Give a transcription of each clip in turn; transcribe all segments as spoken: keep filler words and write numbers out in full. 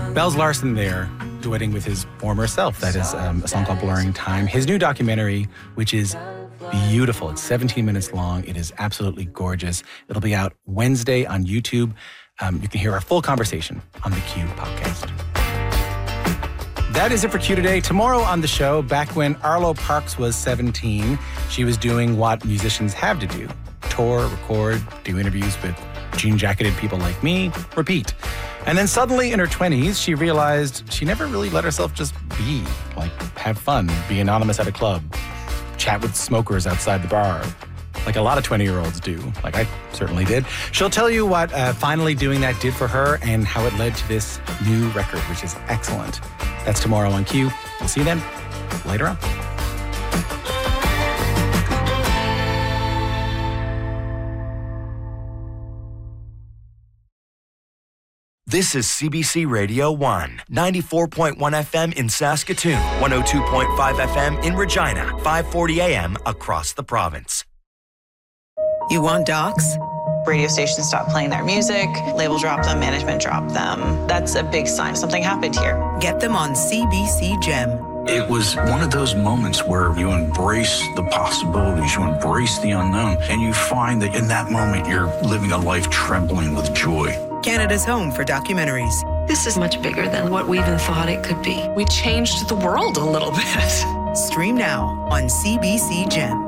Bells Larson there, duetting with his former self. That is um, a song called Blurring Time. His new documentary, which is beautiful. It's seventeen minutes long. It is absolutely gorgeous. It'll be out Wednesday on YouTube. Um, you can hear our full conversation on the Q podcast. That is it for Q today. Tomorrow on the show, back when Arlo Parks was seventeen, she was doing what musicians have to do. Tour, record, do interviews with jean-jacketed people like me, repeat. And then suddenly in her twenties, she realized she never really let herself just be, like have fun, be anonymous at a club, chat with smokers outside the bar, like a lot of twenty-year-olds do, like I certainly did. She'll tell you what uh, finally doing that did for her and how it led to this new record, which is excellent. That's tomorrow on Q. We'll see you then. Later on. This is C B C Radio one, ninety-four point one F M in Saskatoon, one oh two point five F M in Regina, five forty A M across the province. You want docs? Radio stations stop playing their music, label drop them, management drop them. That's a big sign something happened here. Get them on C B C Gem. It was one of those moments where you embrace the possibilities, you embrace the unknown, and you find that in that moment you're living a life trembling with joy. Canada's home for documentaries. This is much bigger than what we even thought it could be. We changed the world a little bit. Stream now on C B C Gem.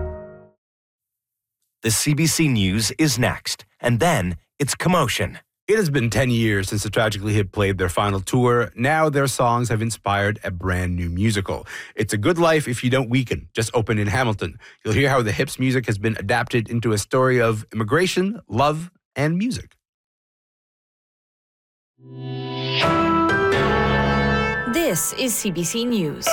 The C B C News is next, and then it's Commotion. It has been ten years since the Tragically Hip played their final tour. Now their songs have inspired a brand new musical. It's A Good Life If You Don't Weaken, just opened in Hamilton. You'll hear how the Hips music has been adapted into a story of immigration, love, and music. This is C B C News.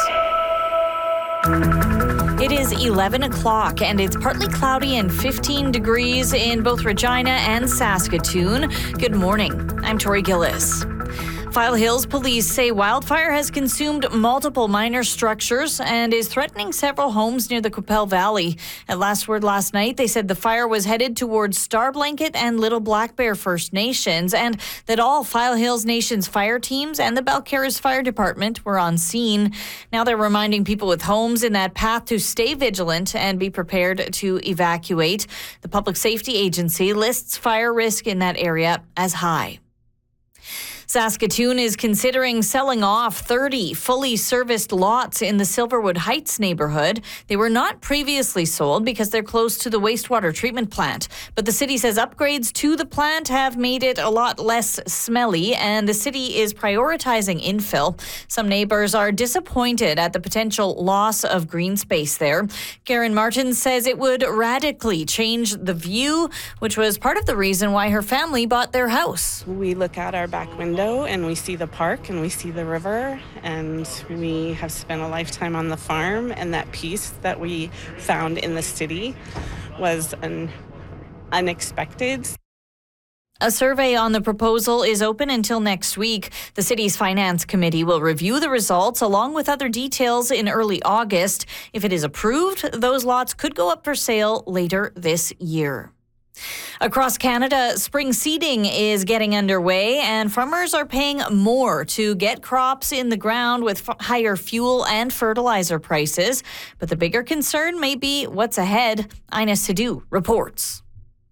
It is eleven o'clock and it's partly cloudy and fifteen degrees in both Regina and Saskatoon. Good morning. I'm Tori Gillis. File Hills police say wildfire has consumed multiple minor structures and is threatening several homes near the Qu'Appelle Valley. At Last Word last night, they said the fire was headed towards Star Blanket and Little Black Bear First Nations and that all File Hills Nation's fire teams and the Balcarres Fire Department were on scene. Now they're reminding people with homes in that path to stay vigilant and be prepared to evacuate. The Public Safety Agency lists fire risk in that area as high. Saskatoon is considering selling off thirty fully serviced lots in the Silverwood Heights neighborhood. They were not previously sold because they're close to the wastewater treatment plant. But the city says upgrades to the plant have made it a lot less smelly, and the city is prioritizing infill. Some neighbors are disappointed at the potential loss of green space there. Karen Martin says it would radically change the view, which was part of the reason why her family bought their house. We look out our back window and we see the park and we see the river, and we have spent a lifetime on the farm, and that peace that we found in the city was an unexpected. A survey on the proposal is open until next week. The city's finance committee will review the results along with other details in early August. If it is approved, those lots could go up for sale later this year. Across Canada, spring seeding is getting underway, and farmers are paying more to get crops in the ground with f- higher fuel and fertilizer prices. But the bigger concern may be what's ahead. Ina Sidhu reports.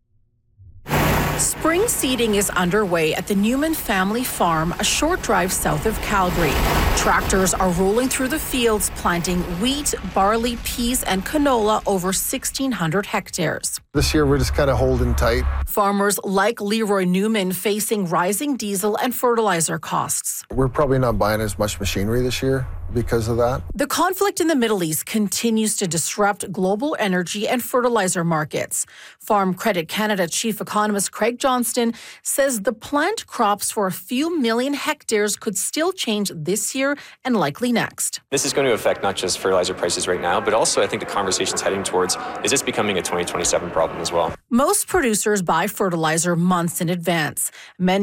Spring seeding is underway at the Newman family farm, a short drive south of Calgary. Tractors are rolling through the fields, planting wheat, barley, peas, and canola over sixteen hundred hectares. This year, we're just kind of holding tight. Farmers like Leroy Newman facing rising diesel and fertilizer costs. We're probably not buying as much machinery this year because of that. The conflict in the Middle East continues to disrupt global energy and fertilizer markets. Farm Credit Canada chief economist Craig Johnston says the plant crops for a few million hectares could still change this year and likely next. This is going to affect not just fertilizer prices right now, but also I think the conversation's heading towards, is this becoming a twenty twenty-seven problem as well? Most producers buy fertilizer months in advance. Many